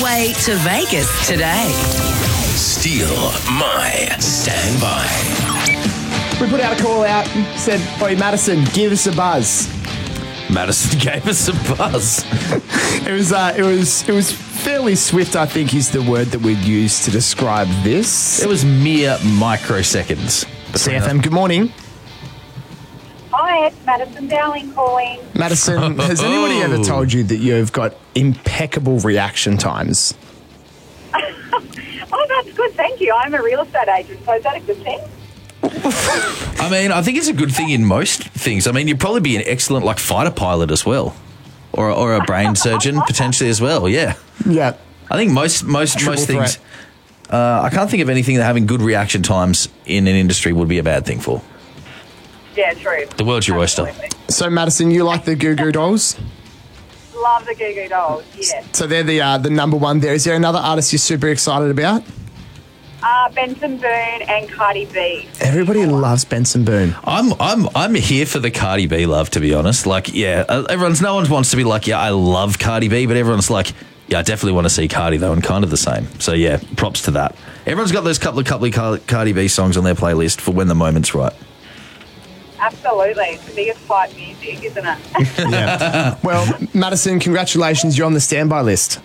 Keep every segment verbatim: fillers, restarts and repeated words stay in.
way to Vegas today. Steal my standby. We put out a call out and said, "Oi, Madison, give us a buzz." Madison gave us a buzz. It was, uh, it was, it was fairly swift, I think is the word that we'd use to describe this. It was mere microseconds. C F M, good morning. Hi, it's Madison Dowling calling. Madison, has anybody ever told you that you've got impeccable reaction times? Oh, that's good, thank you. I'm a real estate agent, so is that a good thing? I mean, I think it's a good thing in most things. I mean, you'd probably be an excellent, like, fighter pilot as well. Or, or a brain surgeon, potentially, as well, yeah. Yeah. I think most most Triple most things... threat. Uh, I can't think of anything that having good reaction times in an industry would be a bad thing for. Yeah, true. The world's your oyster. Absolutely. So, Madison, you like the Goo Goo Dolls? Love the Goo Goo Dolls, yes. So they're the uh, the number one there. Is there another artist you're super excited about? Uh, Benson Boone and Cardi B. Everybody loves Benson Boone. I'm I'm I'm here for the Cardi B love, to be honest. Like, yeah, uh, everyone's no one wants to be like, yeah, I love Cardi B, but everyone's like, yeah, I definitely want to see Cardi though, and kind of the same. So yeah, props to that. Everyone's got those couple of couple of Cardi B songs on their playlist for when the moment's right. Absolutely. It's the biggest fight music, isn't it? Yeah. Well, Madison, congratulations. You're on the standby list.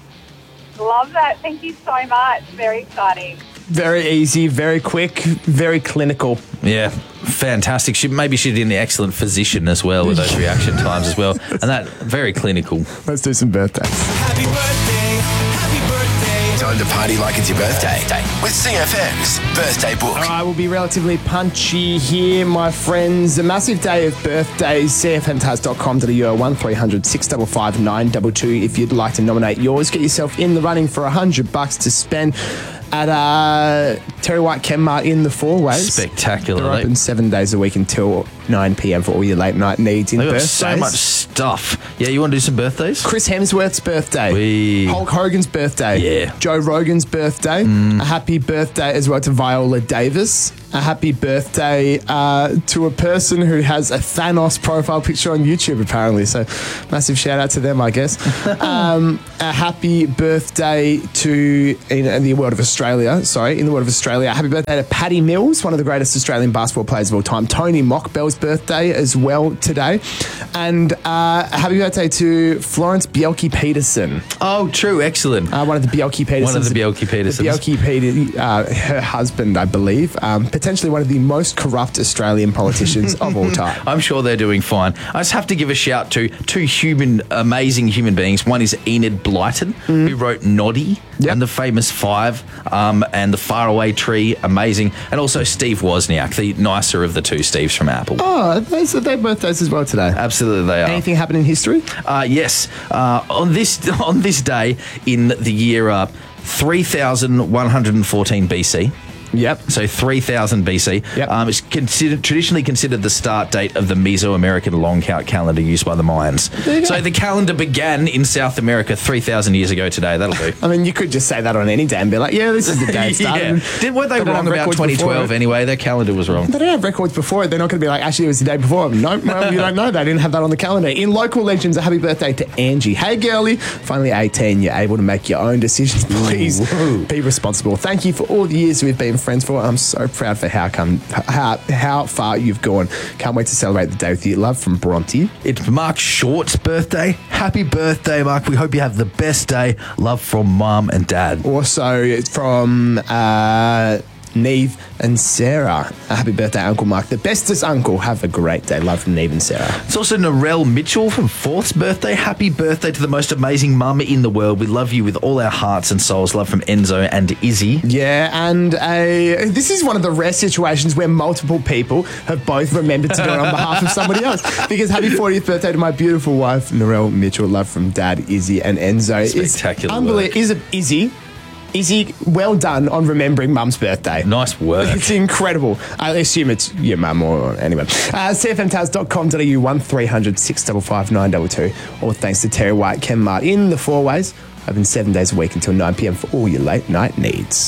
Love that. Thank you so much. Very exciting. Very easy, very quick, very clinical. Yeah, fantastic. She, maybe she did an excellent physician as well with those reaction times as well. And that, very clinical. Let's do some birthdays. Happy birthday, happy birthday. Time to party like it's your birthday with C F M's Birthday Book. All right, we'll be relatively punchy here, my friends. A massive day of birthdays. C F M Taz dot com dot a u one three hundred six five five nine two two if you'd like to nominate yours. Get yourself in the running for a hundred bucks to spend at uh, Terry White Chemmart in the Four Ways. Spectacular. They're open seven days a week until nine p.m. for all your late night needs in They've got birthdays. so much stuff. Yeah, you want to do some birthdays? Chris Hemsworth's birthday. Wee. Hulk Hogan's birthday. Yeah. Joe Rogan's birthday. Mm. A happy birthday as well to Viola Davis. A happy birthday uh, to a person who has a Thanos profile picture on YouTube, apparently. So, massive shout out to them, I guess. um, a happy birthday to, in, in the world of Australia, sorry, in the world of Australia, a happy birthday to Paddy Mills, one of the greatest Australian basketball players of all time. Tony Mockbell's birthday as well today. And uh, a happy birthday to Florence Bjelke-Peterson. Oh, true. Excellent. Uh, one of the Bjelke-Petersons. One of the Bjelke-Petersons. The Bjelke-Peter, uh, her husband, I believe. Um, potentially one of the most corrupt Australian politicians of all time. I'm sure they're doing fine. I just have to give a shout to two human, amazing human beings. One is Enid Blyton, mm. who wrote Noddy yep. and the famous Five, um, and the Faraway Tree, amazing. And also Steve Wozniak, the nicer of the two Steves from Apple. Oh, those are their birthdays as well today. Absolutely, they are. Anything happen in history? Uh, yes. Uh, on this on this day in the year uh, three thousand one hundred fourteen B C. Yep. So three thousand B C. Yep. Um, it's considered traditionally considered the start date of the Mesoamerican long count calendar used by the Mayans. So the calendar began in South America three thousand years ago today. That'll do. I mean, you could just say that on any day and be like, yeah, this is the day it started. yeah. Did, weren't they, they wrong about twenty twelve anyway? Their calendar was wrong. They don't have records before it. They're not going to be like, actually, it was the day before. No, well, you don't know. They didn't have that on the calendar. In local legends, a happy birthday to Angie. Hey, girlie. Finally eighteen. You're able to make your own decisions. Please Ooh. be responsible. Thank you for all the years we've been friends for. I'm so proud for how come how how far you've gone. Can't wait to celebrate the day with you. Love from Bronte. It's Mark Short's birthday. Happy birthday, Mark. We hope you have the best day. Love from Mum and Dad. Also from uh, Neve and Sarah. A happy birthday, Uncle Mark. The bestest uncle. Have a great day. Love from Neve and Sarah. It's also Narelle Mitchell from Fourth's birthday. Happy birthday to the most amazing mum in the world. We love you with all our hearts and souls. Love from Enzo and Izzy. Yeah, and a, this is one of the rare situations where multiple people have both remembered to do it on behalf of somebody else. Because happy fortieth birthday to my beautiful wife, Narelle Mitchell. Love from Dad, Izzy and Enzo. Spectacular It's unbelievable. Is it Izzy? Izzy, well done on remembering Mum's birthday. Nice work. It's incredible. I assume it's your mum or anyone. Uh, C F M Taz dot com dot a u one three hundred six five five nine two two. All thanks to Terry White Chemmart in the Four Ways. Open seven days a week until nine p.m. for all your late night needs.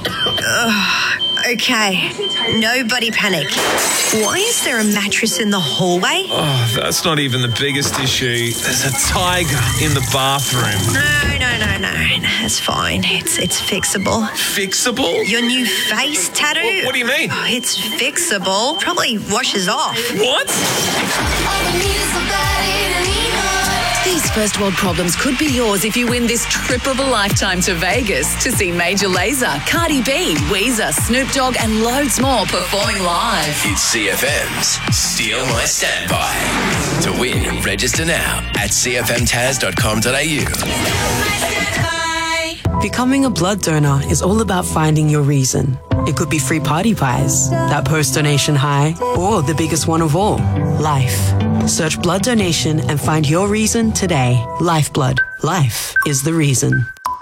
Okay, nobody panic. Why is there a mattress in the hallway? Oh, that's not even the biggest issue. There's a tiger in the bathroom. No, no, no, no. It's fine. It's it's fixable. Fixable? Your new face tattoo? What, what do you mean? Oh, it's fixable. Probably washes off. What? These first world problems could be yours if you win this trip of a lifetime to Vegas to see Major Lazer, Cardi B, Weezer, Snoop Dogg and loads more performing live. It's C F M's Steal My Standby. To win, register now at c f m taz dot com dot a u. Becoming a blood donor is all about finding your reason. It could be free party pies, that post-donation high, or the biggest one of all, life. Search blood donation and find your reason today. Lifeblood. Life is the reason.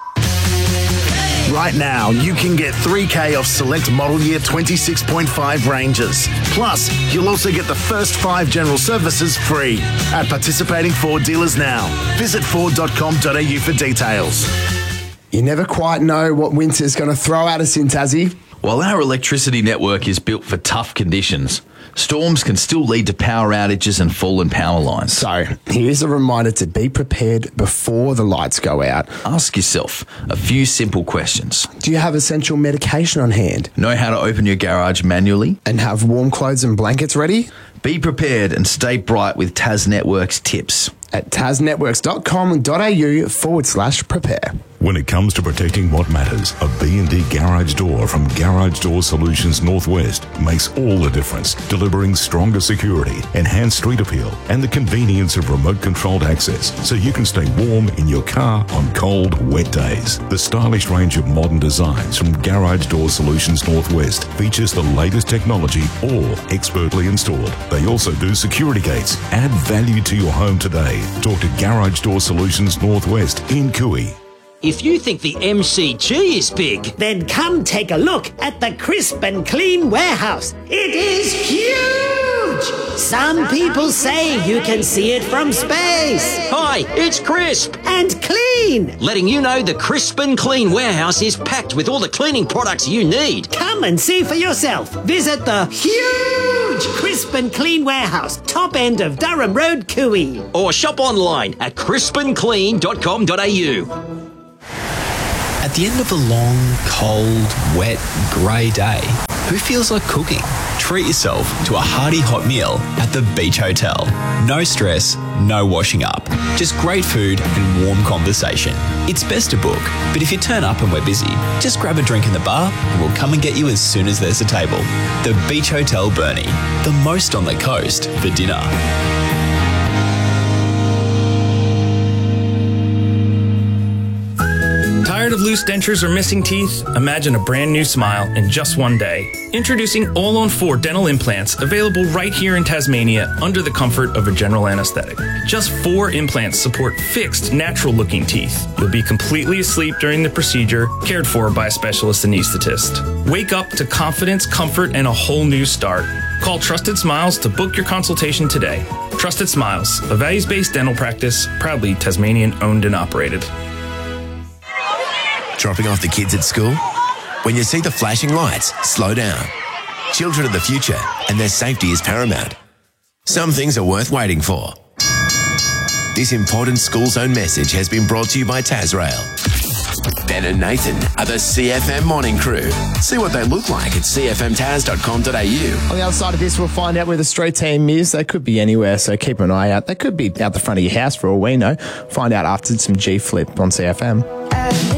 Right now, you can get three K off select model year twenty-six point five Rangers. Plus, you'll also get the first five general services free at participating Ford dealers now. Visit ford dot com dot a u for details. You never quite know what winter's going to throw at us in Tassie. While our electricity network is built for tough conditions, storms can still lead to power outages and fallen power lines. So, here's a reminder to be prepared before the lights go out. Ask yourself a few simple questions. Do you have essential medication on hand? Know how to open your garage manually? And have warm clothes and blankets ready? Be prepared and stay bright with Tas Networks tips. At tas networks dot com dot a u forward slash prepare. When it comes to protecting what matters, a B and D garage door from Garage Door Solutions Northwest makes all the difference, delivering stronger security, enhanced street appeal, and the convenience of remote-controlled access so you can stay warm in your car on cold, wet days. The stylish range of modern designs from Garage Door Solutions Northwest features the latest technology, all expertly installed. They also do security gates. Add value to your home today. Talk to Garage Door Solutions Northwest in Cooey. If you think the M C G is big, then come take a look at the Crisp and Clean Warehouse. It is huge! Some people say you can see it from space. Hi, it's Crisp and Clean, letting you know the Crisp and Clean Warehouse is packed with all the cleaning products you need. Come and see for yourself. Visit the huge Crisp and Clean Warehouse, top end of Durham Road, Cooey. Or shop online at crisp and clean dot com dot a u. At the end of a long, cold, wet, grey day, who feels like cooking? Treat yourself to a hearty hot meal at the Beach Hotel. No stress, no washing up. Just great food and warm conversation. It's best to book, but if you turn up and we're busy, just grab a drink in the bar and we'll come and get you as soon as there's a table. The Beach Hotel Burnie, the most on the coast for dinner. Tired of loose dentures or missing teeth? Imagine a brand new smile in just one day. Introducing All on four dental implants, available right here in Tasmania under the comfort of a general anesthetic. Just four implants support fixed, natural-looking teeth. You'll be completely asleep during the procedure, cared for by a specialist anesthetist. Wake up to confidence, comfort, and a whole new start. Call Trusted Smiles to book your consultation today. Trusted Smiles, a values-based dental practice, proudly Tasmanian-owned and operated. Dropping off the kids at school? When you see the flashing lights, slow down. Children are the future, and their safety is paramount. Some things are worth waiting for. This important school zone message has been brought to you by Tasrail. Ben and Nathan are the C F M morning crew. See what they look like at c f m taz dot com dot a u. On the other side of this, we'll find out where the street team is. They could be anywhere, so keep an eye out. They could be out the front of your house for all we know. Find out after some G Flip on C F M.